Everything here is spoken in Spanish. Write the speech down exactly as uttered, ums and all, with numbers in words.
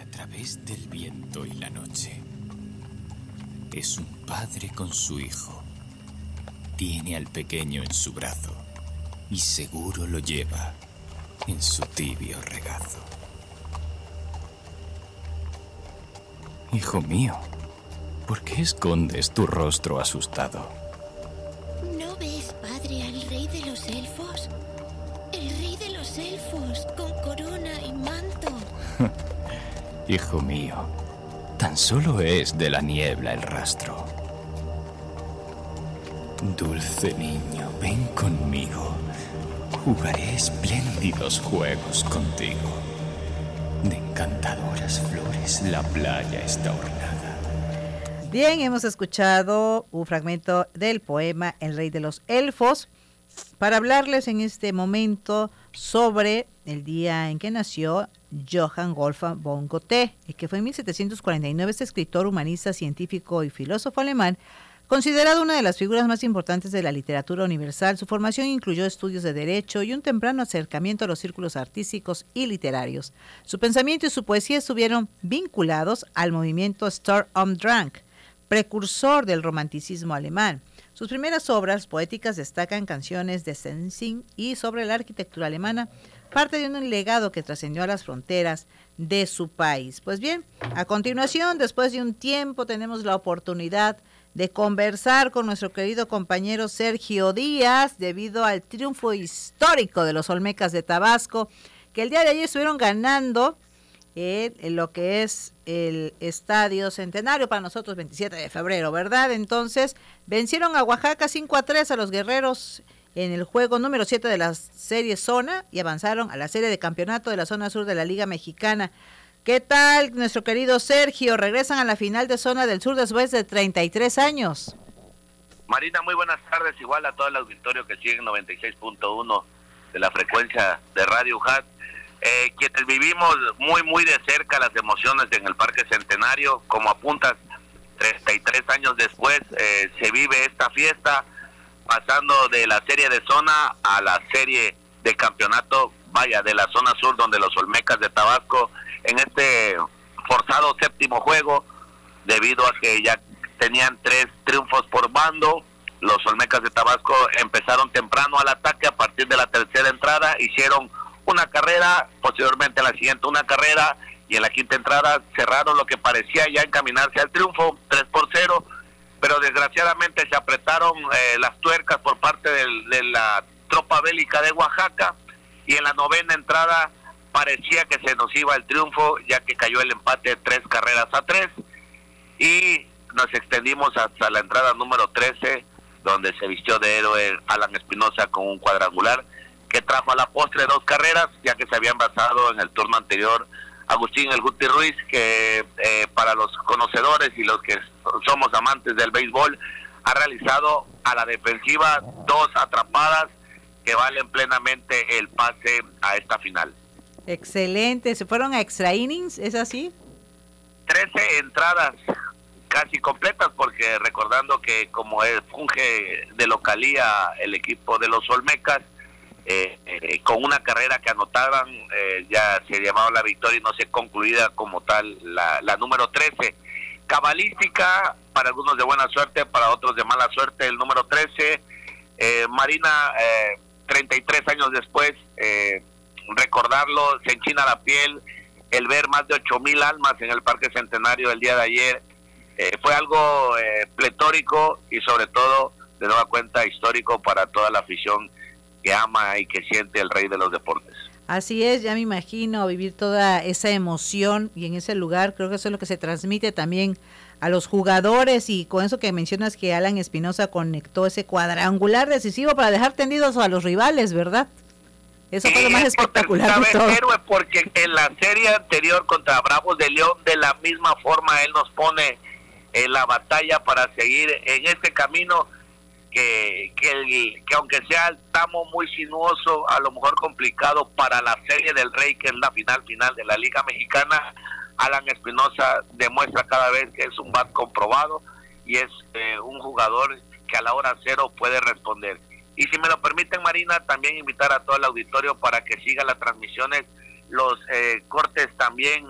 a través del viento y la noche. Es un padre con su hijo. Tiene al pequeño en su brazo y seguro lo lleva en su tibio regazo. Hijo mío, ¿por qué escondes tu rostro asustado? ¿No ves, padre, al rey de los elfos? El rey de los elfos, con corona y manto. Hijo mío, tan solo es de la niebla el rastro. Dulce niño, ven conmigo. Jugaré espléndidos juegos contigo. De encantadoras flores la playa está ornada. Bien, hemos escuchado un fragmento del poema El Rey de los Elfos para hablarles en este momento sobre el día en que nació Johann Wolfgang von Goethe, que fue en mil setecientos cuarenta y nueve. Este escritor, humanista, científico y filósofo alemán, considerado una de las figuras más importantes de la literatura universal. Su formación incluyó estudios de derecho y un temprano acercamiento a los círculos artísticos y literarios. Su pensamiento y su poesía estuvieron vinculados al movimiento Sturm-und-Drang, precursor del romanticismo alemán. Sus primeras obras poéticas destacan canciones de Sensing y sobre la arquitectura alemana, parte de un legado que trascendió a las fronteras de su país. Pues bien, a continuación, después de un tiempo, tenemos la oportunidad de conversar con nuestro querido compañero Sergio Díaz, debido al triunfo histórico de los Olmecas de Tabasco, que el día de ayer estuvieron ganando eh, en lo que es el Estadio Centenario, para nosotros veintisiete de febrero, ¿verdad? Entonces, vencieron a Oaxaca cinco a tres a los guerreros en el juego número siete de la serie Zona y avanzaron a la serie de campeonato de la zona sur de la Liga Mexicana. ¿Qué tal, nuestro querido Sergio? Regresan a la final de Zona del Sur después de treinta y tres años. Marina, muy buenas tardes, igual a todo el auditorio que sigue en noventa y seis punto uno de la frecuencia de Radio U J A T. Eh, quienes vivimos muy, muy de cerca las emociones en el Parque Centenario, como apuntas, treinta y tres años después eh, se vive esta fiesta, pasando de la serie de zona a la serie de campeonato, vaya, de la zona sur, donde los Olmecas de Tabasco, en este forzado séptimo juego, debido a que ya tenían tres triunfos por bando, los Olmecas de Tabasco empezaron temprano al ataque. A partir de la tercera entrada hicieron una carrera, posteriormente a la siguiente una carrera, y en la quinta entrada cerraron lo que parecía ya encaminarse al triunfo, tres por cero, pero desgraciadamente se apretaron eh, las tuercas por parte del, de la tropa bélica de Oaxaca, y en la novena entrada parecía que se nos iba el triunfo, ya que cayó el empate de tres carreras a tres, y nos extendimos hasta la entrada número trece, donde se vistió de héroe Alan Espinosa con un cuadrangular, que trajo a la postre dos carreras, ya que se habían basado en el turno anterior Agustín El Guti Ruiz, que eh, para los conocedores y los que somos amantes del béisbol, ha realizado a la defensiva dos atrapadas que valen plenamente el pase a esta final. Excelente, ¿se fueron a extra innings? ¿Es así? trece entradas casi completas, porque recordando que como es, funge de localía el equipo de los Olmecas, eh, eh, con una carrera que anotaban, eh, ya se llevaba la victoria y no se concluida como tal la, la número trece. Cabalística, para algunos de buena suerte, para otros de mala suerte, el número trece. eh, Marina, eh, treinta y tres años después, eh, recordarlo, se enchina la piel el ver más de ocho mil almas en el Parque Centenario el día de ayer. Eh, fue algo eh, pletórico y sobre todo, de nueva cuenta, histórico para toda la afición que ama y que siente el rey de los deportes. Así es, ya me imagino vivir toda esa emoción y en ese lugar. Creo que eso es lo que se transmite también a los jugadores, y con eso que mencionas que Alan Espinosa conectó ese cuadrangular decisivo para dejar tendidos a los rivales, ¿verdad? Eso fue lo más espectacular de todo. Héroe, porque en la serie anterior contra Bravos de León, de la misma forma él nos pone en la batalla para seguir en este camino que, que, el, que aunque sea el tramo muy sinuoso, a lo mejor complicado para la serie del Rey, que es la final final de la Liga Mexicana, Alan Espinosa demuestra cada vez que es un bat comprobado y es eh, un jugador que a la hora cero puede responder. Y si me lo permiten, Marina, también invitar a todo el auditorio para que siga las transmisiones, los eh, cortes también